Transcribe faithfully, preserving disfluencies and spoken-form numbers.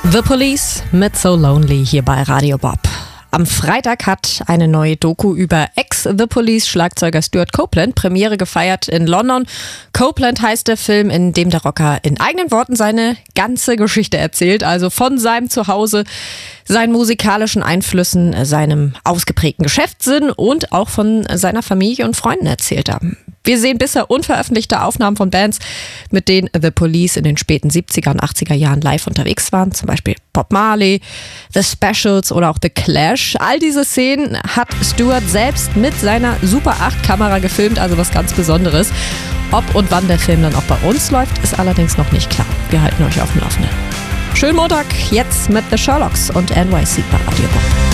The Police mit So Lonely hier bei Radio Bob. Am Freitag hat eine neue Doku über Ex-The Police-Schlagzeuger Stuart Copeland Premiere gefeiert in London. Copeland heißt der Film, in dem der Rocker in eigenen Worten seine ganze Geschichte erzählt. Also von seinem Zuhause, seinen musikalischen Einflüssen, seinem ausgeprägten Geschäftssinn und auch von seiner Familie und Freunden erzählt er. Wir sehen bisher unveröffentlichte Aufnahmen von Bands, mit denen The Police in den späten siebziger und achtziger Jahren live unterwegs waren. Zum Beispiel Bob Marley, The Specials oder auch The Clash. All diese Szenen hat Stuart selbst mit seiner Super acht Kamera gefilmt, also was ganz Besonderes. Ob und wann der Film dann auch bei uns läuft, ist allerdings noch nicht klar. Wir halten euch auf dem Laufenden. Schönen Montag, jetzt mit The Sherlocks und N Y C bei Radio Bob.